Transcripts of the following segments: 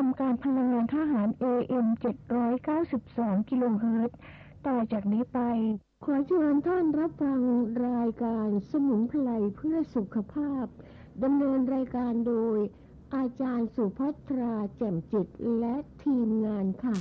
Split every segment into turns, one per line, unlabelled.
มการพลังงานทหาร AM 792 กิโลเฮิรตซ์ต่อจากนี้ไปขอเชิญท่านรับฟังรายการสมุนไพรเพื่อสุขภาพดำเนินรายการโดยอาจารย์สุภัทราแจ่มจิตและทีมงานค่ะ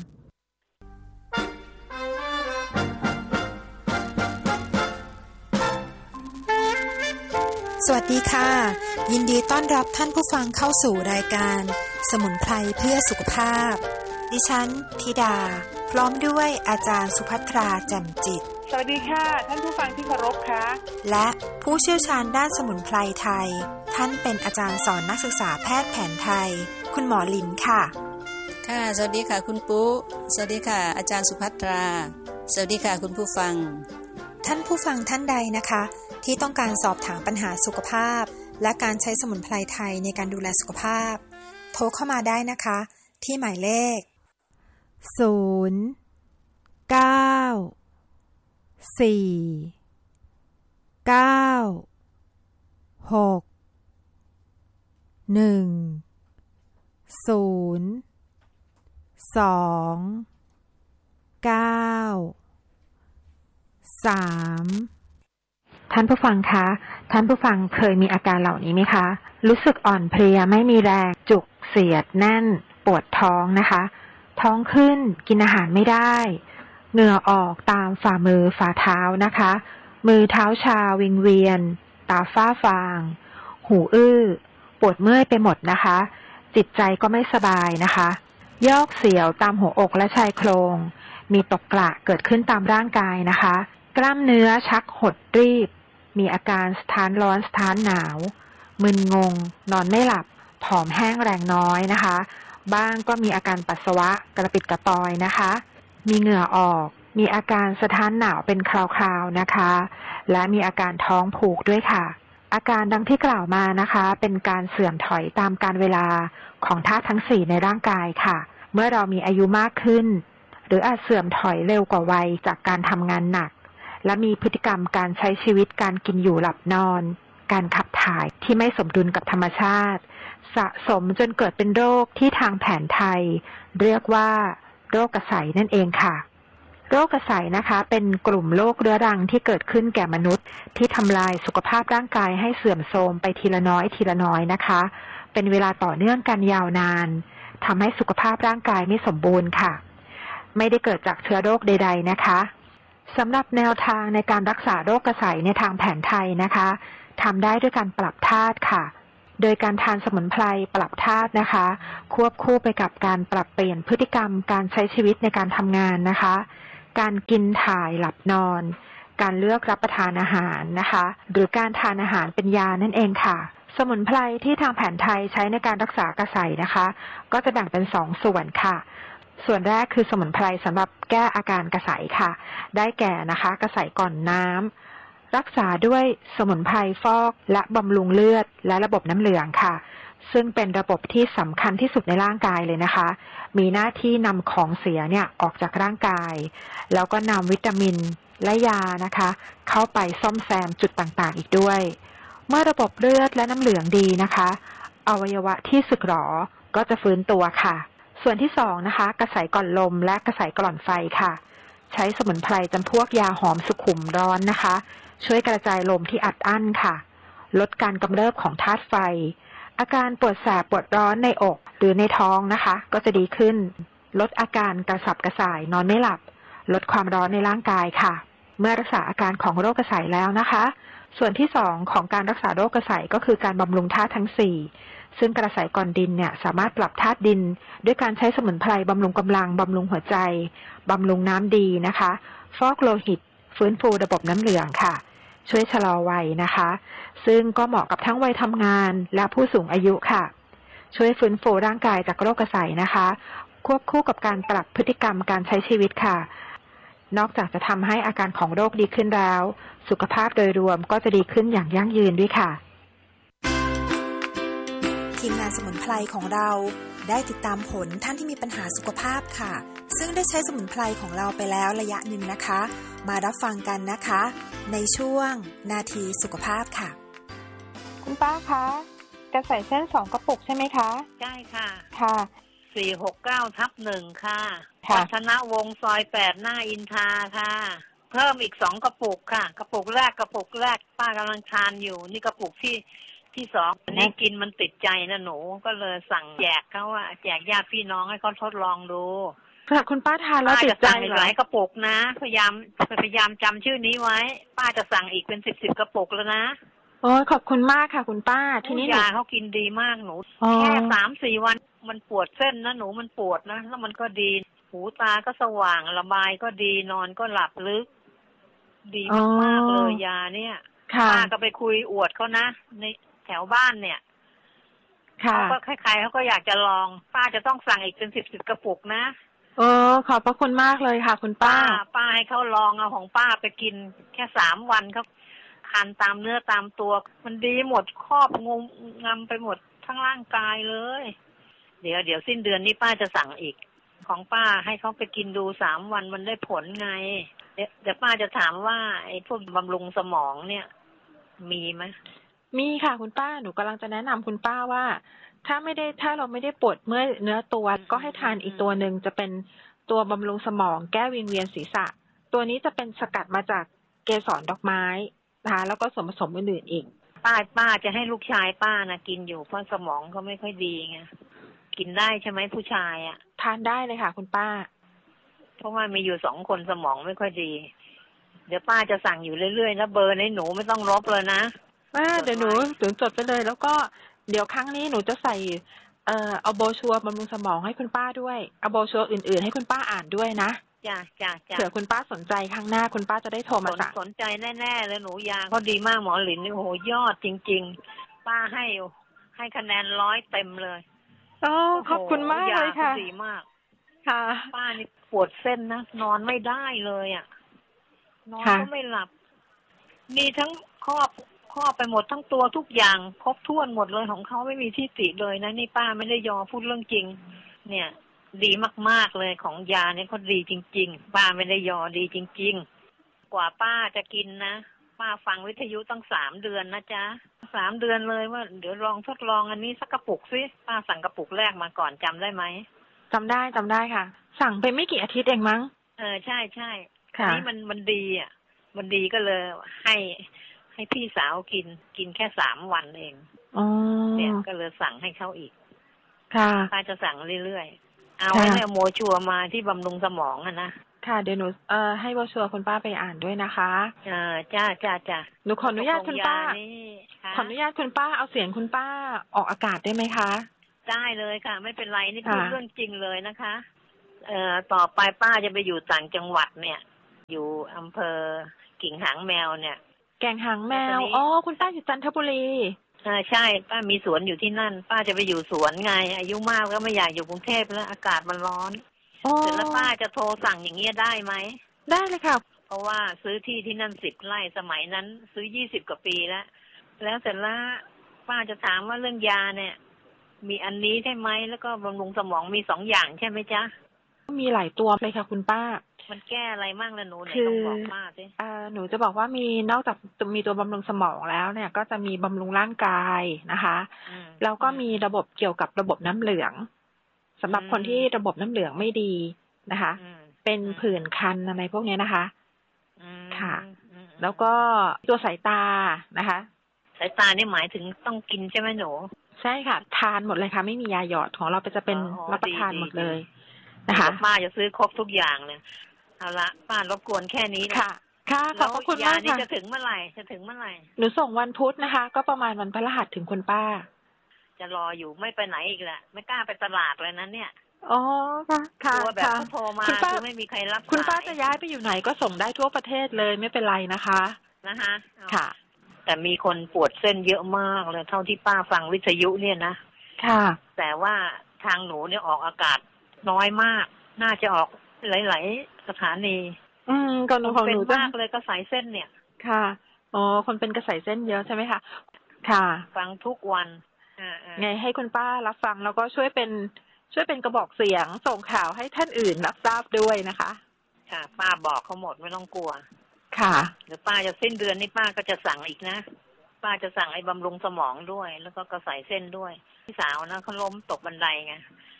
สวัสดีค่ะยินดีต้อนรับท่านผู้ฟังเข้าสู่รายการสมุนไพรเพื่อสุขภาพดิฉันธิดาพร้อมด้วยอาจารย์สุภัทราแจ่มจิต
สวัสดีค่ะท่านผู้ฟังที่เคารพค่ะ
และผู้เชี่ยวชาญด้านสมุนไพรไทยท่านเป็นอาจารย์สอนนักศึกษาแพทย์แผนไทยคุณหมอลินค่ะ
ค่ะสวัสดีค่ะคุณปุ๊สวัสดีค่ะอาจารย์สุภัทราสวัสดีค่ะคุณผู้ฟัง
ท่านผู้ฟังท่านใดนะคะที่ต้องการสอบถามปัญหาสุขภาพและการใช้สมุนไพรไทยในการดูแลสุขภาพโทรเข้ามาได้นะคะที่หมายเลขท่านผู้ฟังคะท่านผู้ฟังเคยมีอาการเหล่านี้ไหมคะรู้สึกอ่อนเพลียไม่มีแรงจุกเสียดแน่นปวดท้องนะคะท้องขึ้นกินอาหารไม่ได้เหงื่อออกตามฝ่ามือฝ่าเท้านะคะมือเท้าชาวิงเวียนตาฝ้าฟางหูอื้อปวดเมื่อยไปหมดนะคะจิตใจก็ไม่สบายนะคะยอกเสียวตามหัวอกและชายโครงมีตกกระเกิดขึ้นตามร่างกายนะคะกล้ามเนื้อชักหดรีบมีอาการสถานร้อนสถานหนาวมึนงงนอนไม่หลับผอมแห้งแรงน้อยนะคะบ้างก็มีอาการปัสสาวะกระปิดกระปอยนะคะมีเหงื่อออกมีอาการสถานหนาวเป็นคราวๆนะคะและมีอาการท้องผูกด้วยค่ะอาการดังที่กล่าวมานะคะเป็นการเสื่อมถอยตามกาลเวลาของธาตุทั้ง4ในร่างกายค่ะเมื่อเรามีอายุมากขึ้นหรืออาจเสื่อมถอยเร็วกว่าวัยจากการทำงานหนักและมีพฤติกรรมการใช้ชีวิตการกินอยู่หลับนอนการขับถ่ายที่ไม่สมดุลกับธรรมชาติสะสมจนเกิดเป็นโรคที่ทางแผนไทยเรียกว่าโรคกระใสนั่นเองค่ะโรคกระใสนะคะเป็นกลุ่มโรคเรื้อรังที่เกิดขึ้นแก่มนุษย์ที่ทำลายสุขภาพร่างกายให้เสื่อมโทรมไปทีละน้อยทีละน้อยนะคะเป็นเวลาต่อเนื่องกันยาวนานทำให้สุขภาพร่างกายไม่สมบูรณ์ค่ะไม่ได้เกิดจากเชื้อโรคใดๆนะคะสำหรับแนวทางในการรักษาโรคกระใสในทางแผนไทยนะคะทำได้ด้วยการปรับธาตุค่ะโดยการทานสมุนไพรปรับธาตุนะคะควบคู่ไปกับการปรับเปลี่ยนพฤติกรรมการใช้ชีวิตในการทำงานนะคะการกินถ่ายหลับนอนการเลือกรับประทานอาหารนะคะหรือการทานอาหารเป็นยานั่นเองค่ะสมุนไพรที่ทางแผนไทยใช้ในการรักษากระใสนะคะก็จะแบ่งเป็น2ส่วนค่ะส่วนแรกคือสมุนไพรสำหรับแก้อาการกระใสค่ะได้แก่นะคะกระใสก่อนน้ำรักษาด้วยสมุนไพรฟอกและบำรุงเลือดและระบบน้ำเหลืองค่ะซึ่งเป็นระบบที่สำคัญที่สุดในร่างกายเลยนะคะมีหน้าที่นำของเสียเนี่ยออกจากร่างกายแล้วก็นำวิตามินและยานะคะเข้าไปซ่อมแซมจุดต่างๆอีกด้วยเมื่อระบบเลือดและน้ำเหลืองดีนะคะอวัยวะที่สึกหรอก็จะฟื้นตัวค่ะส่วนที่2นะคะกระใสก่อนลมและกระใสก่อนไฟค่ะใช้สมุนไพรจำพวกยาหอมสุขุมร้อนนะคะช่วยกระจายลมที่อัดอั้นค่ะลดการกำเริบของธาตุไฟอาการปวดแสบปวดร้อนในอกหรือในท้องนะคะก็จะดีขึ้นลดอาการกระสับกระส่ายนอนไม่หลับลดความร้อนในร่างกายค่ะเมื่อรักษาอาการของโรคกระใสแล้วนะคะส่วนที่2ของการรักษาโรคกระใสก็คือการบำรุงธาตุทั้ง4ซึ่งกระใสก่อนดินเนี่ยสามารถปรับธาตุดินด้วยการใช้สมุนไพรบำรุงกำลังบำรุงหัวใจบำรุงน้ำดีนะคะฟอกโลหิตฟื้นฟูระบบน้ำเหลืองค่ะช่วยชะลอวัยนะคะซึ่งก็เหมาะกับทั้งวัยทำงานและผู้สูงอายุค่ะช่วยฟื้นฟูร่างกายจากโรคกระใสนะคะควบคู่กับการปรับพฤติกรรมการใช้ชีวิตค่ะนอกจากจะทำให้อาการของโรคดีขึ้นแล้วสุขภาพโดยรวมก็จะดีขึ้นอย่างยั่งยืนด้วยค่ะทีมงานสมุนไพรของเราได้ติดตามผลท่านที่มีปัญหาสุขภาพค่ะซึ่งได้ใช้สมุนไพรของเราไปแล้วระยะหนึ่งนะคะมารับฟังกันนะคะในช่วงนาทีสุขภาพค่ะ
คุณป้าคะจะใส่เส้น2กระปุกใช่ไหมคะ
ใช่ค่ะ
ค่ะ
469/1ค่ะ
ค่ะ
วัฒนวงศ์ซอย8หน้าอินทราค่ะ เพิ่มอีก2กระปุกค่ะกระปุกแรกป้ากำลังทานอยู่นี่กระปุกที่2อันนี้กินมันติดใจนะหนูก็เลยสั่งแจกเขาว่าแจกญาติพี่น้องให้เขาทดลองดู
ค่ะคุณป้าทานแล้วติดใจเหรอ
หลายกระปุกนะพยายามจำชื่อนี้ไว้ป้าจะสั่งอีกเป็น10กระปุกแล้วนะ
โอ้ขอบคุณมากค่ะคุณป้าทีนี้
ยาเขากินดีมากหนูแค่ 3-4 วันมันปวดเส้นนะหนูมันปวดนะแล้วมันก็ดีหูตาก็สว่างระบายก็ดีนอนก็หลับลึกดีมากๆเลยยาเนี่ยป้าก็ไปคุยอวดเขานะในแถวบ้านเนี่ยเขาก็ใครๆเขาก็อยากจะลองป้าจะต้องสั่งอีกเป็น10กระปุกนะ
ขอบพระคุณมากเลยค่ะคุณป้า
ให้เขาลองเอาของป้าไปกินแค่3 วันเขาคันตามเนื้อตามตัวมันดีหมดครอบงำไปหมดทั้งร่างกายเลยเดี๋ยวสิ้นเดือนนี้ป้าจะสั่งอีกของป้าให้เขาไปกินดู3 วันมันได้ผลไงเดี๋ยวป้าจะถามว่าไอ้พวกบำรุงสมองเนี่ยมีไหม
มีค่ะคุณป้าหนูกำลังจะแนะนำคุณป้าว่าถ้าเราไม่ได้ปวดเมื่อยเนื้อตัวก็ให้ทานอีกตัวหนึ่งจะเป็นตัวบำรุงสมองแก้วิงเวียนศีรษะตัวนี้จะเป็นสกัดมาจากเกสรดอกไม้นะคะแล้วก็ส่วนผสมอื่นๆอีก
ป้าจะให้ลูกชายป้านะกินอยู่เพราะสมองเขาไม่ค่อยดีไงกินได้ใช่ไหมผู้ชายอ่ะ
ทานได้เลยค่ะคุณป้า
เพราะว่ามีอยู่2 คนสมองไม่ค่อยดีเดี๋ยวป้าจะสั่งอยู่เรื่อยๆแล้วเบอร์ในหนูไม่ต้องลบเลยนะ
เดี๋ยวหนูจดไปเลยแล้วก็เดี๋ยวครั้งนี้หนูจะใส่เอาโบรชัวร์บำรุงสมองให้คุณป้าด้วยเอาโบรชัวร์อื่นๆให้คุณป้าอ่านด้วยนะ
จ้ะ
เผื่อคุณป้าสนใจครั้งหน้าคุณป้าจะได้โทรมาสั่ง
สนใจแน่ๆเลยหนูยาเขาดีมากหมอหลินนี่โอ้โหยอดจริงๆป้าให้คะแนน100เต็มเลย
ขอบคุณมากเลยค่ะ
ดีมาก
ค่ะ
ป้านี่ปวดเส้นนะนอนไม่ได้เลยอ่ะนอนก็ไม่หลับมีทั้งครอบไปหมดทั้งตัวทุกอย่างครบถ้วนหมดเลยของเขาไม่มีที่ติเลยนะนี่ป้าไม่ได้ยอพูดเรื่องจริงเนี่ยดีมากๆเลยของยาเนี่ยเขาดีจริงๆป้าไม่ได้ยอดีจริงๆกว่าป้าจะกินนะป้าฟังวิทยุตั้ง3 เดือนนะจ๊ะ3 เดือนเลยว่าเดี๋ยวลองทดลองอันนี้สักกระปุกสิป้าสั่งกระปุกแรกมาก่อนจำได้ไหม
จำได้ค่ะสั่งไปไม่กี่อาทิตย์เองมั้ง
ใช่นี่มันดีอ่ะมันดีก็เลยให้พี่สาวกินแค่3 วันเองเนี่ยก็เลยสั่งให้เขาอีก
ค่ะ
ป้าจะสั่งเรื่อยๆเอาให้โมชัวมาที่บำรุงสมองอ่ะนะ
ค่ะเดี๋ยวหนูให้โมชัวคุณป้าไปอ่านด้วยนะคะ
จ้า
หนูขออนุญาตคุณป้าขออนุญาตคุณป้าเอาเสียงคุณป้าออกอากาศได้ไหมคะ
ได้เลยค่ะไม่เป็นไรนี่คือเรื่องจริงเลยนะคะต่อไปป้าจะไปอยู่ต่างจังหวัดเนี่ยอยู่อำเภอกิ่งหางแมวเนี่ย
แก่งหางแมวคุณป้าอยู่จันทบุรี
ใช่ป้ามีสวนอยู่ที่นั่นป้าจะไปอยู่สวนไงอายุมากแล้วไม่อยากอยู่กรุงเทพแล้วอากาศมันร้อนเสร็จแล้วป้าจะโทรสั่งอย่างเงี้ยได้ไหม
ได้เลยค่ะ
เพราะว่าซื้อที่นั่น10 ไร่สมัยนั้นซื้อ20 กว่าปีแล้วเสร็จแล้วป้าจะถามว่าเรื่องยาเนี่ยมีอันนี้ใช่ไหมแล้วก็บำรุงสมองมี2 อย่างใช่ไหมจ๊ะ
มีหลายตัวเลยค่ะคุณป้า
มันแก้อะไรมั่งล่ะหนูไหนต้องบอกป้าสิ
หนูจะบอกว่ามีนอกจากมีตัวบำรุงสมองแล้วเนี่ยก็จะมีบำรุงร่างกายนะคะแล้วก็มีระบบเกี่ยวกับระบบน้ำเหลืองสำหรับคนที่ระบบน้ำเหลืองไม่ดีนะคะเป็นผื่นคันอะไรพวกนี้นะคะค่ะแล้วก็ตัวสายตานะคะ
สายตานี่หมายถึงต้องกินใช่ไหมหนู
ใช่ค่ะทานหมดเลยค่ะไม่มียาหยอดของเราจะเป็นรับประทานหมดเลยนะคะ
ป้าจะซื้อครบทุกอย่างเลยเอาละป้ารบกวนแค่นี้
ค่ะขอบพระคุณมากค่ะ
จะถึงเมื่อไหร่
หนูส่งวันพุธนะคะก็ประมาณวันพฤหัสถึงคุณป้า
จะรออยู่ไม่ไปไหนอีกแหละไม่กล้าไปตลาดเลยนั้นเนี่ย
ค่ะ
ตัวแบบโทรมาคือไม่มีใครรับ
คุณป้าจะย้ายไปอยู่ไหนก็ส่งได้ทั่วประเทศเลยไม่เป็นไรนะคะค่ะ
แต่มีคนปวดเส้นเยอะมากเลยเท่าที่ป้าฟังวิทยุเนี่ยนะ
ค่ะ
แต่ว่าทางหนูเนี่ยออกอากาศน้อยมากน่าจะออกหลายๆสถานี
ก่อนของหนู
เป็นมากเลยกระสายเส้นเนี่ย
ค่ะคนเป็นกระสายเส้นเยอะใช่ไหมคะค่ะ
ฟังทุกวัน
ไงให้คุณป้ารับฟังแล้วก็ช่วยเป็นกระบอกเสียงส่งข่าวให้ท่านอื่นรับทราบด้วยนะคะ
ค่ะป้าบอกเขาหมดไม่ต้องกลัว
ค่ะ
เดี๋ยวป้าจะสิ้นเดือนนี้ป้าก็จะสั่งอีกนะป้าจะสั่งไอ้บำรุงสมองด้วยแล้วก็กระสายเส้นด้วยพี่สาวนะเขาล้มตกบันไดไง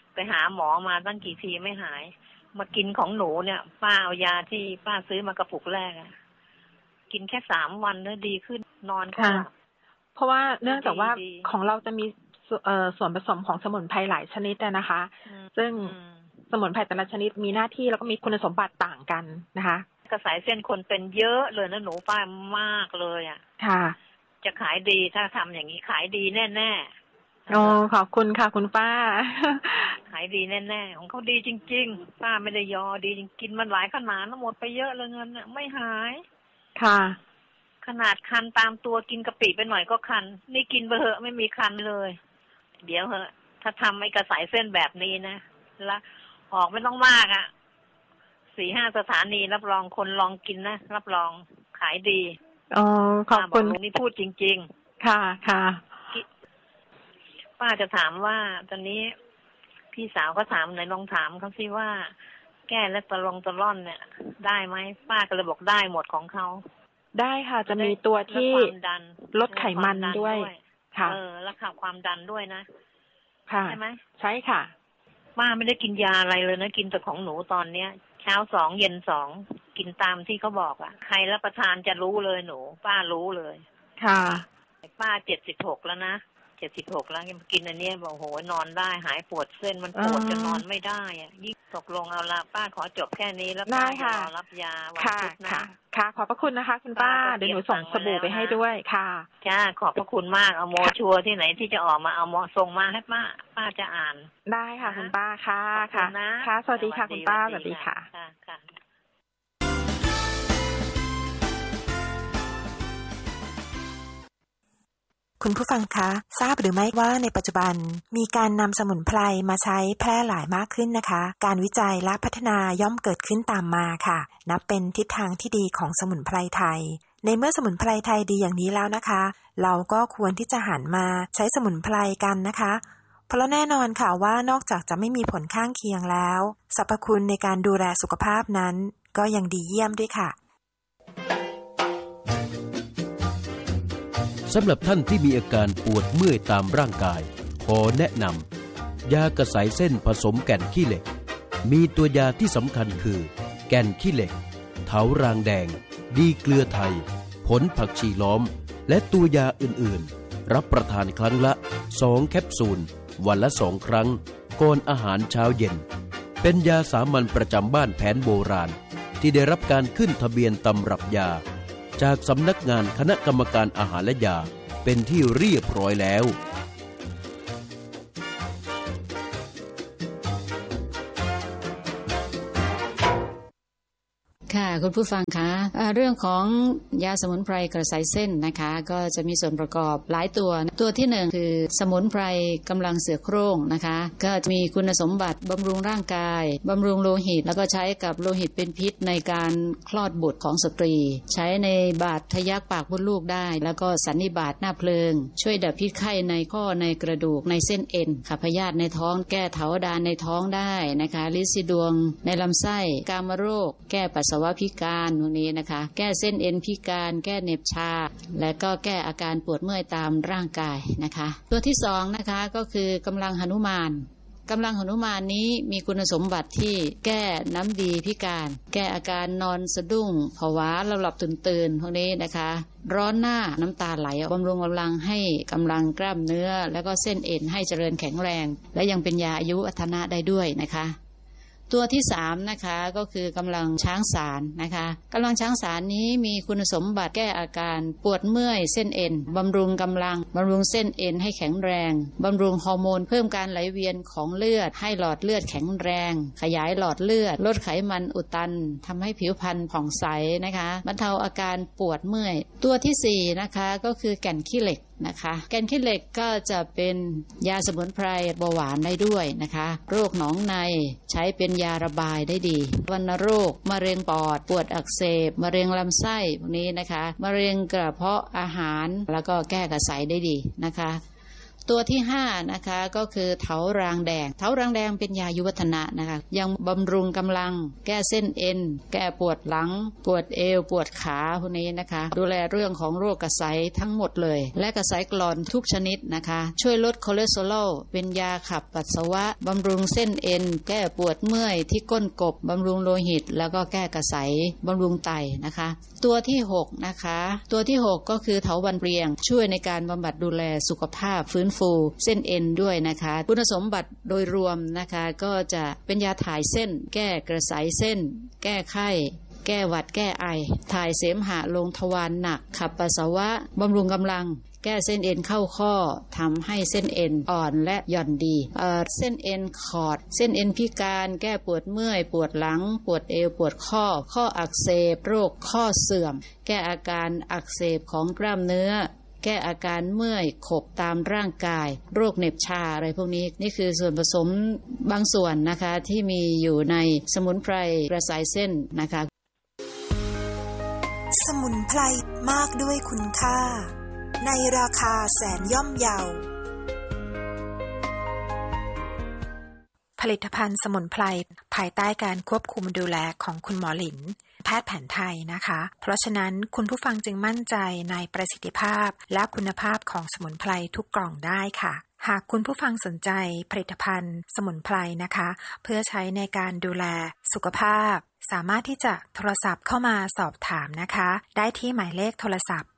ไปหาหมอมาตั้งกี่ทีไม่หายมากินของหนูเนี่ยป้าเอายาที่ป้าซื้อมากระปุกแรกกินแค่3 วันแล้วดีขึ้นนอนก็หลับ
เพราะว่าเนื่องจากว่าของเราจะมีส่วนผสมของสมุนไพรหลายชนิดนะคะซึ่งสมุนไพรแต่ละชนิดมีหน้าที่แล้วก็มีคุณสมบัติต่างกันนะคะ
กระสายเส้นคนเป็นเยอะเลยนะหนูป้ามากเลย
ค่ะ
จะขายดีถ้าทำอย่างนี้ขายดีแน่
ๆโอ้ขอบคุณค่ะคุณป้า
ขายดีแน่ๆของเขาดีจริงๆป้าไม่ได้ยอดีจริงกินมันหลายขนาดหมดไปเยอะเลยเงินไม่หาย
ค่ะ
ขนาดคันตามตัวกินกะปิไปหน่อยก็คันนี่กินไปเหอะไม่มีคันเลยเดี๋ยวเหอะถ้าทำไอ้กระสายเส้นแบบนี้นะแล้วออกไม่ต้องมาก4-5 สถานีรับรองคนลองกินนะรับรองขายดี
อ๋อขอบคุณ
นี่พูดจริง
ๆค่ะค่ะ
ป้าจะถามว่าตอนนี้พี่สาวก็ถามไหนลองถามเขาสิว่าแก้และตะล่อนเนี่ยได้ไหมป้าก็เลยบอกได้หมดของเขา
ได้ค่ะจะมีตัวที่ลดไขมันด้วยค่ะ
แล้วขับความดันด้วยนะ
ค่ะ
ใช่ไหม
ใช่ค่ะ
ป้าไม่ได้กินยาอะไรเลยนะกินแต่ของหนูตอนเนี้ยเช้า2เย็น2กินตามที่เขาบอกใครรับประทานจะรู้เลยหนูป้ารู้เลย
ค่ะ
ป้า76แล้วนะ76แล้วกินอันนี้บอกโหนอนได้หายปวดเส้นมันปวดจนนอนไม่ได้ยิ่งตกลงเอาละป้าขอจบแค่นี้แล้วป้าจะรอรับยาวันพุธนะ
ค่ะขอบพระคุณนะคะคุณป้าเดี๋ยวหนูส่งสบู่ไปให้ด้วยค่ะ
จ้าขอบพระคุณมากเอาโมชัวที่ไหนที่จะออกมาเอาโมส่งมาให้ป้าจะอ่าน
ได้ค่ะคุณป้าค่ะค่ะสวัสดีค่ะคุณป้าสวัสดีค่ะ
คุณผู้ฟังคะทราบหรือไม่ว่าในปัจจุบันมีการนำสมุนไพรมาใช้แพร่หลายมากขึ้นนะคะการวิจัยและพัฒนาย่อมเกิดขึ้นตามมาค่ะนับเป็นทิศทางที่ดีของสมุนไพรไทยในเมื่อสมุนไพรไทยดีอย่างนี้แล้วนะคะเราก็ควรที่จะหันมาใช้สมุนไพรกันนะคะเพราะแน่นอนค่ะว่านอกจากจะไม่มีผลข้างเคียงแล้วสรรพคุณในการดูแลสุขภาพนั้นก็ยังดีเยี่ยมด้วยค่ะ
สำหรับท่านที่มีอาการปวดเมื่อยตามร่างกายขอแนะนำยากระสายเส้นผสมแก่นขี้เหล็กมีตัวยาที่สำคัญคือแก่นขี้เหล็กเถารางแดงดีเกลือไทยผลผักชีล้อมและตัวยาอื่นๆรับประทานครั้งละ2 แคปซูลวันละ2 ครั้งก่อนอาหารเช้าเย็นเป็นยาสามัญประจำบ้านแผนโบราณที่ได้รับการขึ้นทะเบียนตำรับยาจากสำนักงานคณะกรรมการอาหารและยาเป็นที่เรียบร้อยแล้ว
ค่ะคุณผู้ฟังคะเรื่องของยาสมุนไพรกระสายเส้นนะคะก็จะมีส่วนประกอบหลายตัวที่1คือสมุนไพรกำลังเสือโคร่งนะคะก็จะมีคุณสมบัติบำรุงร่างกายบำรุงโลหิตแล้วก็ใช้กับโลหิตเป็นพิษในการคลอดบุตรของสตรีใช้ในบาดทะยักปากมดลูกได้แล้วก็สันนิบาตหน้าเพลิงช่วยดับพิษไข้ในข้อในกระดูกในเส้นเอ็นขับพยาธิในท้องแก้เถาดานในท้องได้นะคะลิซิดวงในลำไส้กามโรคแก้ปัสสาวะพิการพวกนี้นะคะแก้เส้นเอ็นพิการแก้เหน็บชาและก็แก้อาการปวดเมื่อยตามร่างกายนะคะตัวที่2นะคะก็คือกำลังหนุมานกำลังหนุมานนี้มีคุณสมบัติที่แก้น้ำดีพิการแก้อาการนอนสะดุ้งผวาหลับตื่นพวกนี้นะคะร้อนหน้าน้ำตาไหลบำรุงกำลังให้กำลังกล้ามเนื้อแล้วก็เส้นเอ็นให้เจริญแข็งแรงและยังเป็นยาอายุวัฒนะได้ด้วยนะคะตัวที่3นะคะก็คือกำลังช้างสารนะคะกำลังช้างสารนี้มีคุณสมบัติแก้อาการปวดเมื่อยเส้นเอ็นบำรุงกำลังบำรุงเส้นเอ็นให้แข็งแรงบำรุงฮอร์โมนเพิ่มการไหลเวียนของเลือดให้หลอดเลือดแข็งแรงขยายหลอดเลือดลดไขมันอุดตันทำให้ผิวพรรณผ่องใสนะคะบรรเทาอาการปวดเมื่อยตัวที่4นะคะก็คือแก่นขี้เหล็กนะคะแก่นขี้เหล็กก็จะเป็นยาสมุนไพรเบาหวานได้ด้วยนะคะโรคหนองในใช้เป็นยาระบายได้ดีวัณโรคมะเร็งปอดปวดอักเสบมะเร็งลำไส้พวกนี้นะคะมะเร็งกระเพาะอาหารแล้วก็แก้กระสายได้ดีนะคะตัวที่5นะคะก็คือเถารางแดงเถารางแดงเป็นยายุวัฒนะนะคะยังบำรุงกำลังแก้เส้นเอ็นแก้ปวดหลังปวดเอวปวดขาพวกนี้นะคะดูแลเรื่องของโรคกระไสทั้งหมดเลยและกระไสกร่อนทุกชนิดนะคะช่วยลดคอเลสเตอรอลเป็นยาขับปัสสาวะบำรุงเส้นเอ็นแก้ปวดเมื่อยที่ก้นกบบำรุงโลหิตแล้วก็แก้กระไสบำรุงไตนะคะตัวที่6นะคะตัวที่6ก็คือเถาวัลย์เปรียงช่วยในการบำบัดดูแลสุขภาพฟื้นฟูเส้นเอ็นด้วยนะคะคุณสมบัติโดยรวมนะคะก็จะเป็นยาถ่ายเส้นแก้กระไสเส้นแก้ไข้แก้หวัดแก้ไอถ่ายเสมหะลงทวารหนักขับปัสสาวะบำรุงกำลังแก้เส้นเอ็นเข้าข้อทำให้เส้นเอ็นอ่อนและหย่อนดีเส้นเอ็นขอดเส้นเอ็นพิการแก้ปวดเมื่อยปวดหลังปวดเอวปวดข้ออักเสบโรคข้อเสื่อมแก้อาการอักเสบของกล้ามเนื้อแก้อาการเมื่อยขบตามร่างกายโรคเหน็บชาอะไรพวกนี้นี่คือส่วนผสมบางส่วนนะคะที่มีอยู่ในสมุนไพรกระสายเส้นนะคะ
สมุนไพรมากด้วยคุณค่าในราคาแสนย่อมเยาผลิตภัณฑ์สมุนไพรภายใต้การควบคุมดูแลของคุณหมอหลินแพทย์แผนไทยนะคะเพราะฉะนั้นคุณผู้ฟังจึงมั่นใจในประสิทธิภาพและคุณภาพของสมุนไพรทุกกล่องได้ค่ะหากคุณผู้ฟังสนใจผลิตภัณฑ์สมุนไพรนะคะเพื่อใช้ในการดูแลสุขภาพสามารถที่จะโทรศัพท์เข้ามาสอบถามนะคะได้ที่หมายเลขโทรศัพท์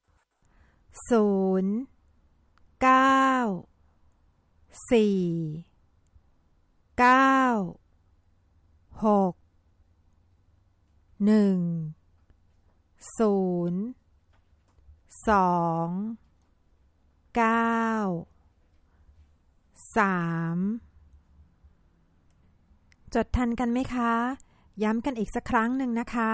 จดทันกันไหมคะย้ำกันอีกสักครั้งหนึ่งนะคะ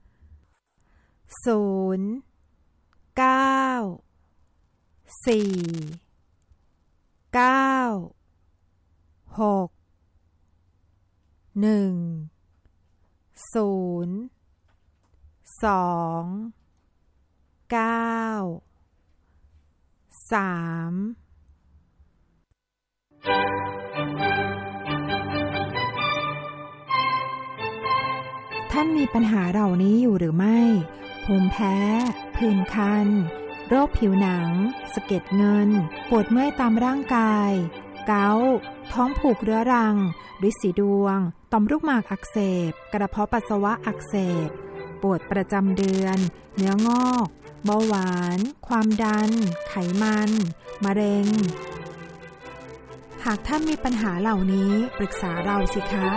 ท่านมีปัญหาเหล่านี้อยู่หรือไม่ภูมิแพ้ผื่นคันโรคผิวหนังสะเก็ดเงินปวดเมื่อยตามร่างกายเกาต์ท้องผูกเรื้อรังฤทธิ์สีดวงต่อมลูกหมากอักเสบกระเพาะปัสสาวะอักเสบปวดประจำเดือนเนื้องอกเบาหวานความดันไขมันมะเร็งหากท่านมีปัญหาเหล่านี้ปรึกษาเราสิคะ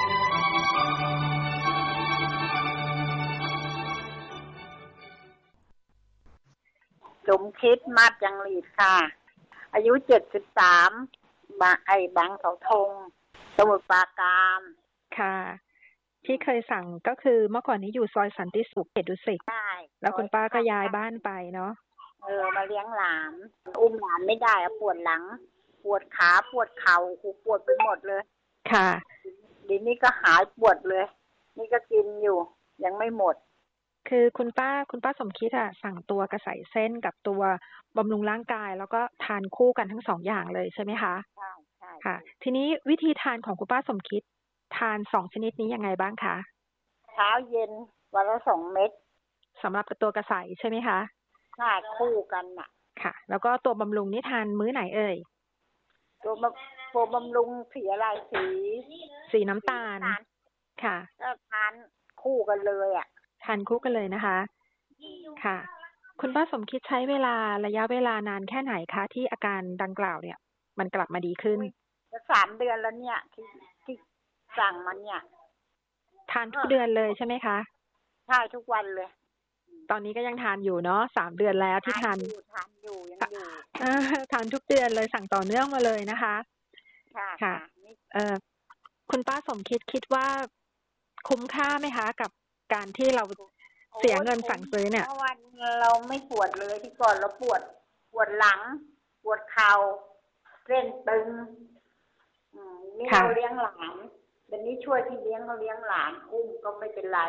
สมคิดมาดจังหลีดค่ะอายุ73บางเสาธงสมุทรปราการ
ค่ะที่เคยสั่งก็คือเมื่อก่อนนี้อยู่ซอยสันติสุขเขตดุสิต
ใช่
แล้วคุณป้าก็ย้ายบ้านไปเนาะ
มาเลี้ยงหลานอุ้มหลานไม่ได้ปวดหลังปวดขาปวดเข่าปวดไปหมดเลย
ค่ะ
ดีนี้ก็หายปวดเลยนี่ก็กินอยู่ยังไม่หมด
คือคุณป้าสมคิดสั่งตัวกระใสเส้นกับตัวบำรุงร่างกายแล้วก็ทานคู่กันทั้ง2อย่างเลยใช่ไหมคะ
ใช่
ค่ะทีนี้วิธีทานของคุณป้าสมคิดทาน2ชนิดนี้ยังไงบ้างคะ
เช้าเย็นวันละ2 เม็ด
สำหรับตัวกระใสใช่ไหมคะ
ใช่คู่กันน่ะ
ค่ะแล้วก็ตัวบำรุงนี่ทานมื้อไหนเอ่ย
ตัวบำรุงสีอะไร
สีน้ำตาลค่ะ
ก็ทานคู่กันเลย
ทานคู่กันเลยนะคะค่ะคุณป้าสมคิดใช้ระยะเวลานานแค่ไหนคะที่อาการดังกล่าวเนี่ยมันกลับมาดีขึ้น
3 เดือนแล้วเนี่ยที่สั่งมันเนี่ย
ทานทุกเดือนเลยใช่ไหมคะ
ใช่ทุกวันเลย
ตอนนี้ก็ยังทานอยู่เนาะ3 เดือนแล้วที่ทาน
อยู่ยังอยู่
ทานทุกเดือนเลยสั่งต่อเนื่องมาเลยนะคะ
ค่ะ
คุณป้าสมคิดว่าคุ้มค่าไหมคะกับการที่เราเสียเงินสั่งซื้อเนี่ย
เพราะวันเราไม่ปวดเลยที่ก่อนเราปวดหลังปวดเข่าเส้นตึงนี่เราเลี้ยงหลานเดี๋ยวนี้ช่วยที่เลี้ยงเขาเลี้ยงหลานอุ้มก็ไม่เป็นไร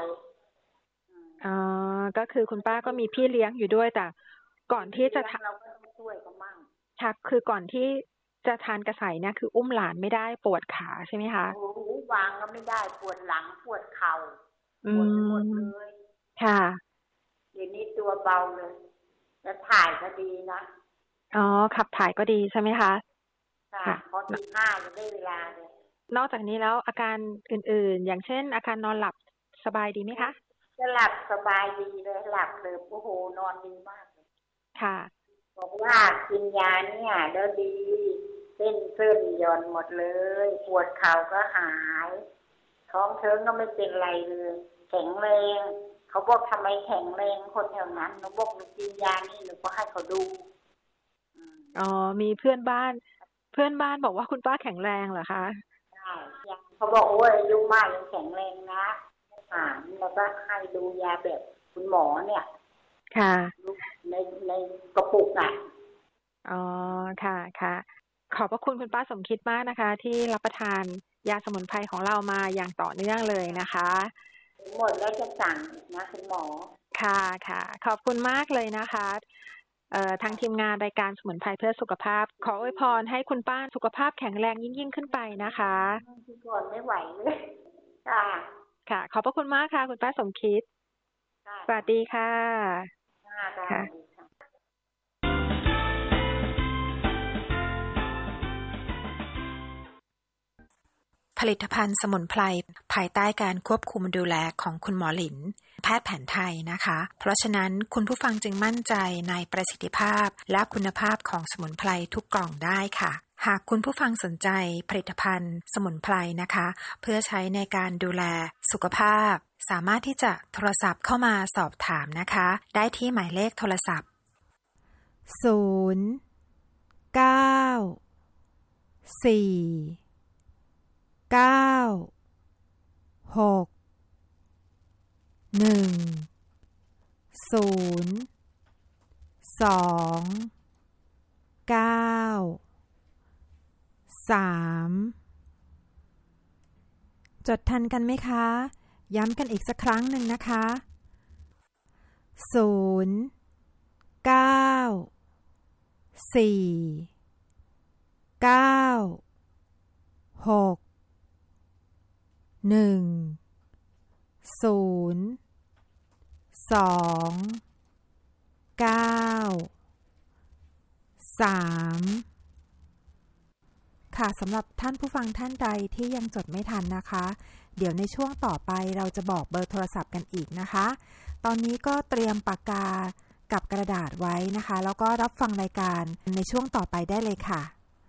ก็คือคุณป้าก็มีพี่เลี้ยงอยู่ด้วยแต่ก่อนที่จะ
เราก็ต้องช่วยเขามั่ง
ค่ะคือก่อนที่จะทานกระใสเนี่ยคืออุ้มหลานไม่ได้ปวดขาใช่ไหมคะ
โอ้โหวางก็ไม่ได้ปวดหลังปวดเข่าปวดไปหมดเลย
ค่ะ
เดี๋ยวนี้ตัวเบาเลยแล้วถ่ายก็ดีนะ
อ๋อขับถ่ายก็ดีใช่ไหมคะ
ค่ะพอตีห้าจะได้เวลาเลย
นอกจากนี้แล้วอาการอื่นๆอย่างเช่นอาการนอนหลับสบายดีไหมคะ
จะหลับสบายดีเลยหลับเลยโอ้โหนอนดีมากเลย
ค่ะ
บอกว่ากินยาเนี่ยแล้วดีเส้นหย่อนหมดเลยปวดเข่าก็หายท้องเทิงก็ไม่เป็นไรเลยแข็งแรงเขาบอกทำไมแข็งแรงคนแถวนั้นหนูบอกหนูกินยานี่หนูก็ให้เขาดู
อ๋อมีเพื่อนบ้านบอกว่าคุณป้าแข็งแรงเหรอคะ
ใช่เขาบอกโอ้ยอายุมากยังแข็งแรงนะแล้วก็ให้ดูยาแบบคุณหมอเนี่ย
ค่ะ
ในกระปุกอ่ะ
อ๋อค่ะค่ะขอบพระคุณคุณป้าสมคิดมากนะคะที่รับประทานยาสมุนไพรของเรามาอย่างต่อเนื่องเลยนะคะ
หมดแล้วจะสั่งนะคุณหมอ
ค่ะค่ะขอบคุณมากเลยนะคะทางทีมงานรายการสมุนไพรเพื่อสุขภาพขออวยพรให้คุณป้าสุขภาพแข็งแรงยิ่งขึ้นไปนะคะ
ที่ก่อนไม่ไหวเลยค่ะ
ค่ะขอบพระคุณมากค่ะคุณป้าสมคิดสวัสดีค่ะค่ะ
ผลิตภัณฑ์สมุนไพรภายใต้การควบคุมดูแลของคุณหมอหลินแพทย์แผนไทยนะคะเพราะฉะนั้นคุณผู้ฟังจึงมั่นใจในประสิทธิภาพและคุณภาพของสมุนไพรทุกกล่องได้ค่ะหากคุณผู้ฟังสนใจผลิตภัณฑ์สมุนไพรนะคะเพื่อใช้ในการดูแลสุขภาพสามารถที่จะโทรศัพท์เข้ามาสอบถามนะคะได้ที่หมายเลขโทรศัพท์จดทันกันไหมคะย้ำกันอีกสักครั้งหนึ่งนะคะค่ะสำหรับท่านผู้ฟังท่านใดที่ยังจดไม่ทันนะคะเดี๋ยวในช่วงต่อไปเราจะบอกเบอร์โทรศัพท์กันอีกนะคะตอนนี้ก็เตรียมปากกากับกระดาษไว้นะคะแล้วก็รับฟังรายการในช่วงต่อไปได้เลยค่ะ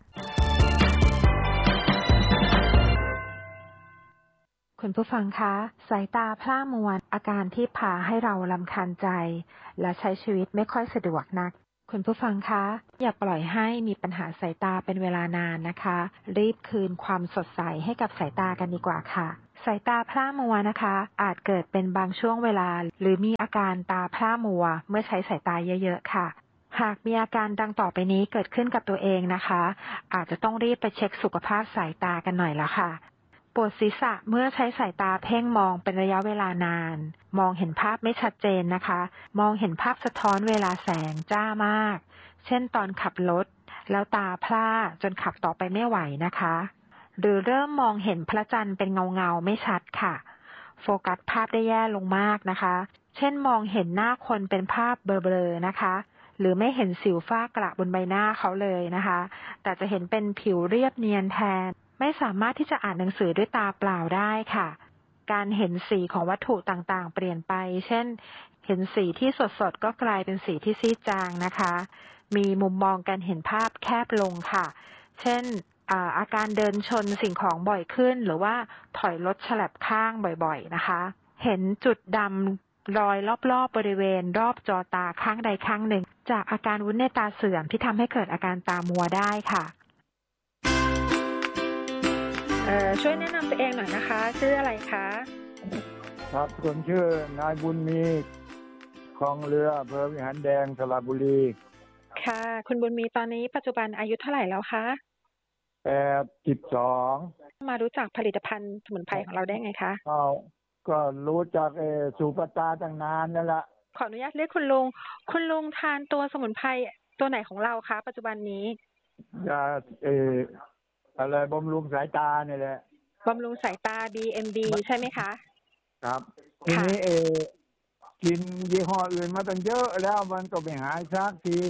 คุณผู้ฟังคะสายตาพร่ามัวอาการที่พาให้เรารำคาญใจและใช้ชีวิตไม่ค่อยสะดวกนักคุณผู้ฟังคะอย่าปล่อยให้มีปัญหาสายตาเป็นเวลานานนะคะรีบคืนความสดใสให้กับสายตากันดีกว่าค่ะสายตาพร่ามัวนะคะอาจเกิดเป็นบางช่วงเวลาหรือมีอาการตาพร่ามัวเมื่อใช้สายตาเยอะๆค่ะหากมีอาการดังต่อไปนี้เกิดขึ้นกับตัวเองนะคะอาจจะต้องรีบไปเช็คสุขภาพสายตากันหน่อยละค่ะปวดศีรษะเมื่อใช้สายตาเพ่งมองเป็นระยะเวลานานมองเห็นภาพไม่ชัดเจนนะคะมองเห็นภาพสะท้อนเวลาแสงจ้ามากเช่นตอนขับรถแล้วตาพร่าจนขับต่อไปไม่ไหวนะคะหรือเริ่มมองเห็นพระจันทร์เป็นเงาไม่ชัดค่ะโฟกัสภาพได้แย่ลงมากนะคะเช่นมองเห็นหน้าคนเป็นภาพเบลอๆนะคะหรือไม่เห็นสิวฝ้ากระบนใบหน้าเขาเลยนะคะแต่จะเห็นเป็นผิวเรียบเนียนแทนไม่สามารถที่จะอ่านหนังสือด้วยตาเปล่าได้ค่ะการเห็นสีของวัตถุต่างๆเปลี่ยนไปเช่นเห็นสีที่สดๆก็กลายเป็นสีที่ซีดจางนะคะมีมุมมองการเห็นภาพแคบลงค่ะเช่นอาการเดินชนสิ่งของบ่อยขึ้นหรือว่าถอยรถฉลับข้างบ่อยๆนะคะเห็นจุดดำรอยรอบๆบริเวณรอบจอตาข้างใดข้างหนึ่งจากอาการวุ้นในตาเสื่อมที่ทำให้เกิดอาการตามัวได้ค่ะช่วยแนะนำตัวเองหน่อยนะคะชื่ออะไรคะ
ครับผมชื่อนายบุญมีคลองเรืออำเภอวิหารแดงสระบุรี
ค่ะคุณบุญมีตอนนี้ปัจจุบันอายุเท่าไหร่แล้วคะ
82
มารู้จักผลิตภัณฑ์สมุนไพรของเราได้ไงคะ
ก็รู้จักสุปตาตั้งนานแล้วล่ะ
ขออนุญาตเรียกคุณลุงทานตัวสมุนไพรตัวไหนของเราคะปัจจุบันนี้
ยาอะไรบำรุงสายตาเนี่ยแหละ
บำรุงสายตา BMB ใช่ไหมคะ
ครับทีนี้กินยี่ห้ออื่นมาตั้งเยอะแล้วมันก็ไม่หายสักที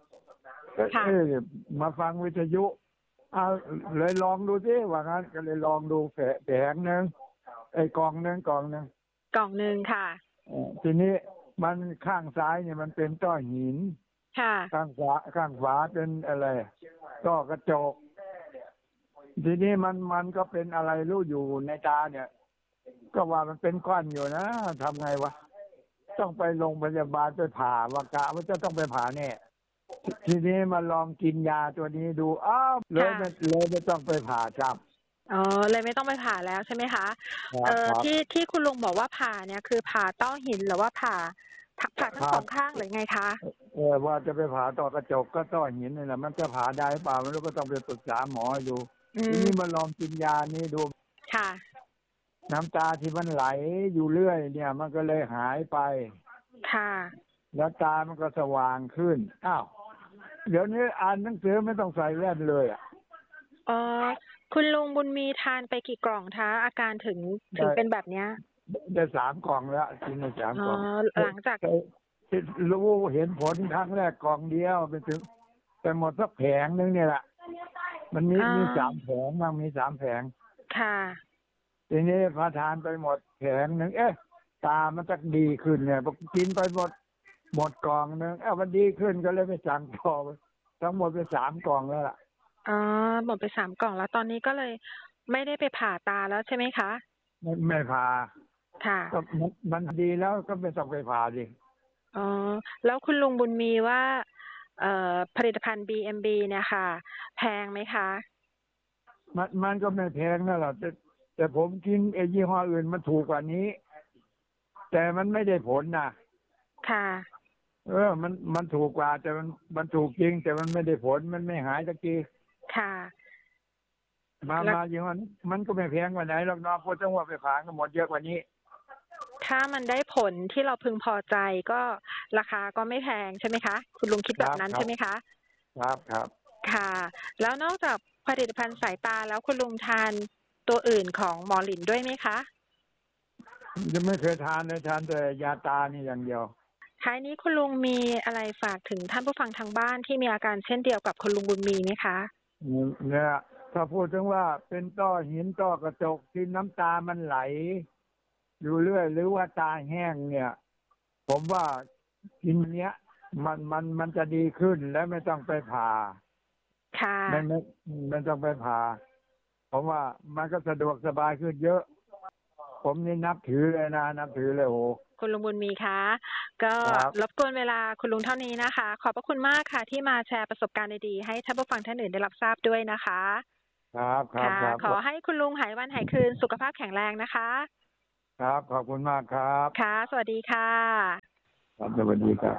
มาฟังวิทยุเลยลองดูสิว่างั้นก็เลยลองดูแผงนึงกล่องนึง
ค่ะ
ทีนี้มันข้างซ้ายเนี่ยมันเป็นต้อหิน
ค่ะ
ข้างขวาเป็นอะไรต้อกระจกทีนี้มันก็เป็นอะไรรู้อยู่ในตาเนี่ยก็ว่ามันเป็นก้อนอยู่นะทำไงวะต้องไปโรงพยาบาลไปผ่าวากะว่าจะต้องไปผ่าเนี่ยทีนี้มาลองกินยาตัวนี้ดูเลยไม่ต้องไปผ่าครับ
เลยไม่ต้องไปผ่าแล้วใช่ไหมคะที่คุณลุงบอกว่าผ่าเนี่ยคือผ่าต้อหินหรือว่าผ่าทั้งสองข้างหรือไงคะ
ว่าจะไปผ่าต้อกระจกก็ต้อหินนี่แหละมันจะผ่าได้เปล่ามันก็ต้องไปปรึกษาหมอดูทีนี้มาลองกินยานี้ดู
ค่ะ
น้ำตาที่มันไหลอยู่เรื่อยเนี่ยมันก็เลยหายไป
ค่ะ
แล้วตามันก็สว่างขึ้นเดี๋ยวนี้อ่านหนังสือไม่ต้องใส่แว่นเลย
คุณลุงบุญมีทานไปกี่กล่องคะอาการถึงเป็นแบบเนี้ย
ได้3 กล่องแล้วกินได้3 กล่อง
หลังจาก
รู้เห็นผลครั้งแรกกล่องเดียวไปหมดสักแผงนึงเนี่ยแหละมันมี3 แผงมันมี3 แผง
ค่ะ
ทีนี้พอทานไปหมดแผงนึงตามันจะดีขึ้นเนี่ยพอกินไปหมดกล่องนึงมันดีขึ้นก็เลยไปสั่งต่อทั้งหมดไป3 กล่องแล้วล่ะ
หมดไป3 กล่องแล้วตอนนี้ก็เลยไม่ได้ไปผ่าตาแล้วใช่ไหมคะ
ไม่ผ่า
ค่ะ
ก็มันดีแล้วก็ไม่ต้องไปผ่าดิ
แล้วคุณลุงบุญมีว่าผลิตภัณฑ์ BMB เนี่ยค่ะแพงไหมคะ
มันก็ไม่แพงนั่นแหละแต่ผมกินยี่ห้ออื่นมันถูกกว่านี้แต่มันไม่ได้ผลนะ
ค่ะ
มันถูกกว่าแต่มันถูกจริงแต่มันไม่ได้ผลมันไม่หายสักที
ค่ะ
มาอย่างนั้นมันก็ไม่แพงกว่าไหนหรอกน้องพูดจังหวะไปผ่าก็หมดเยอะกว่านี้
ถ้ามันได้ผลที่เราพึงพอใจก็ราคาก็ไม่แพงใช่ไหมคะคุณลุงคิดแบบนั้นใช่ไหมคะ
ครับ
ค่ะแล้วนอกจากผลิตภัณฑ์สายตาแล้วคุณลุงทานตัวอื่นของหมอหลินด้วยไหมคะ
ยังไม่เคยทานเลยทานแต่ยาตานี่อย่างเดียว
ท้ายนี้คุณลุงมีอะไรฝากถึงท่านผู้ฟังทางบ้านที่มีอาการเช่นเดียวกับคุณลุงบุญมีไหมคะ
เนี่ยถ้าพูดถึงว่าเป็นต้อหินต้อกระจกที่น้ำตามันไหลอยู่เรื่อยหรือว่าตาแห้งเนี่ยผมว่ากินเนี้ยมันจะดีขึ้นและไม่ต้องไปผ่า
ค่ะ
ไม่ต้องไปผ่าผมว่ามันก็สะดวกสบายขึ้นเยอะผมนี่นับถือเลยนะนับถือเลยโอ้
คุณลุงบุญมีคะก็รบกวนเวลาคุณลุงเท่านี้นะคะขอบพระคุณมากค่ะที่มาแชร์ประสบการณ์ดีๆให้ท่านผู้ฟังท่านอื่นได้รับทราบด้วยนะคะ
ครับ
ขอให้คุณลุงหายวันหายคืนสุขภาพแข็งแรงนะคะ
ครับขอบคุณมากครับ
ค่ะสวัสดีค่ะ
ครับสวัสดีครับ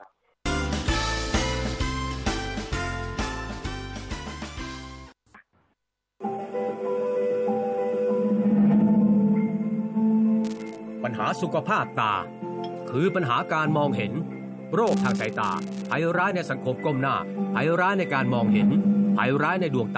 ปัญหาสุขภาพตาคือปัญหาการมองเห็นโรคทางสายตาภัยร้ายในสังคมก้มหน้าภัยร้ายในการมองเห็นภัยร้ายในดวงตา